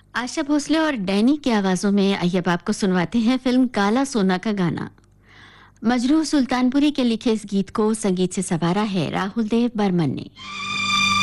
आशा भोसले और डैनी की आवाजों में आइए अब आपको सुनवाते हैं फिल्म काला सोना का गाना। मजरूह सुल्तानपुरी के लिखे इस गीत को संगीत से संवारा है राहुल देव बर्मन ने।